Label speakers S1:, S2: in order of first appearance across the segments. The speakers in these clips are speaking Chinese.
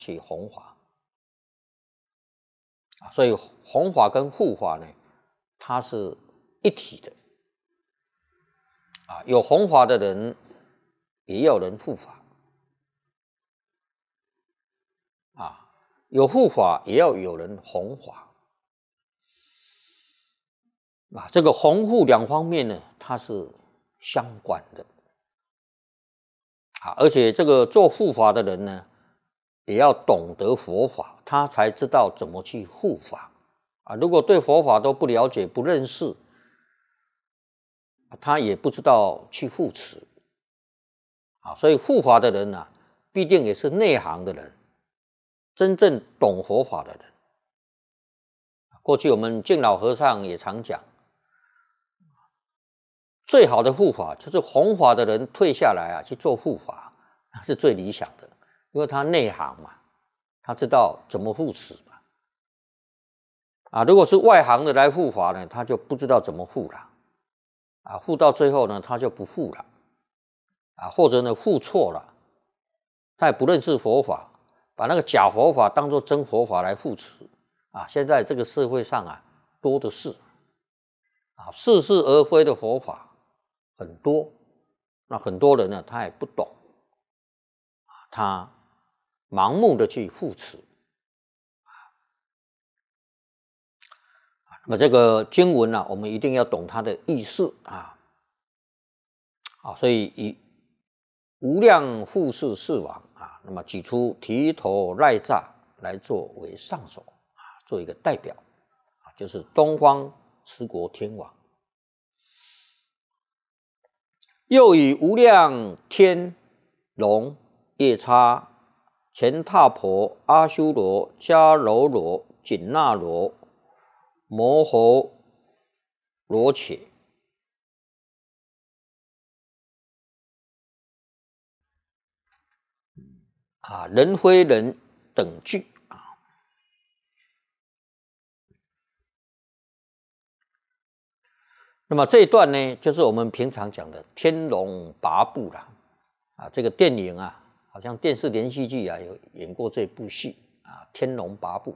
S1: 去弘法所以弘法跟护法呢，它是一体的有弘法的人，也有人护法有护法，也要有人弘法这个弘护两方面呢，它是相关的而且这个做护法的人呢，也要懂得佛法，他才知道怎么去护法如果对佛法都不了解、不认识，他也不知道去护持所以护法的人必定也是内行的人，真正懂佛法的人。过去我们敬老和尚也常讲，最好的护法就是弘法的人退下来去做护法，那是最理想的，因为他内行嘛，他知道怎么护持嘛如果是外行的来护法呢，他就不知道怎么护了护到最后呢，他就不护了或者呢护错了，他也不认识佛法，把那个假佛法当作真佛法来护持现在这个社会上多的是似是而非的佛法很多，那很多人呢，他也不懂他盲目的去护持那么这个经文我们一定要懂它的意思所以以无量护世四王那么举出提头赖吒来作为上首做一个代表就是东方持国天王，又以无量天龙夜叉乾闼婆阿修罗迦楼罗紧那罗摩诃罗伽人非人等句那么这一段呢，就是我们平常讲的天龙八部啦这个电影好像电视连续剧有演过这部戏天龙八部。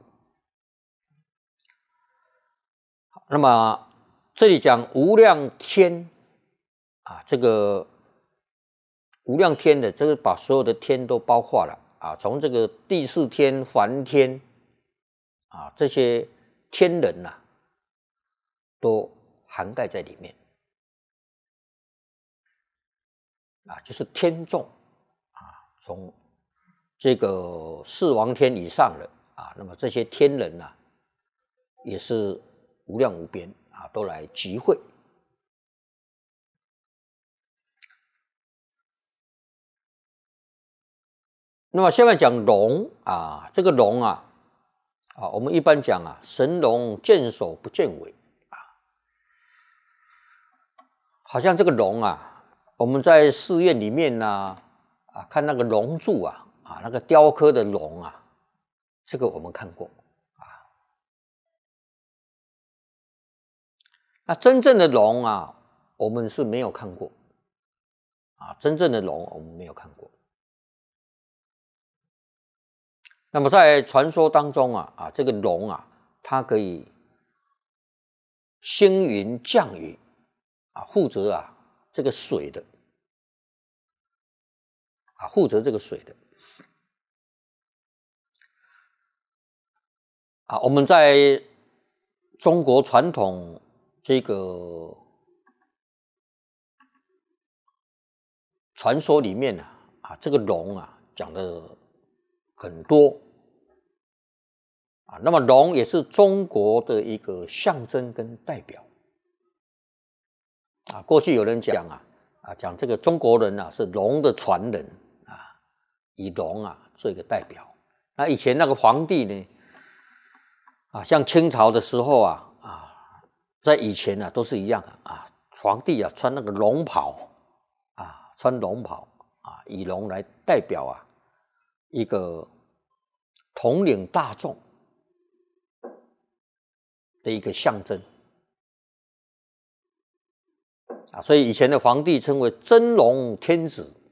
S1: 那么这里讲无量天这个无量天的这个把所有的天都包括了从这个第四天梵天这些天人都涵盖在里面就是天众从这个四王天以上的那么这些天人也是无量无边都来集会。那么下面讲龙这个龙我们一般讲神龙见首不见尾好像这个龙我们在寺院里面看那个龙柱那个雕刻的龙这个我们看过那真正的龙我们是没有看过真正的龙我们没有看过。那么在传说当中这个龙它可以星云降雨负责这个水的负责这个水的我们在中国传统这个传说里面这个龙讲的很多那么龙也是中国的一个象征跟代表过去有人讲讲这个中国人是龙的传人以龙做一个代表。那以前那个皇帝呢像清朝的时候在以前都是一样皇帝穿那个龙袍穿龙袍以龙来代表一个统领大众的一个象征所以以前的皇帝称为真龙天子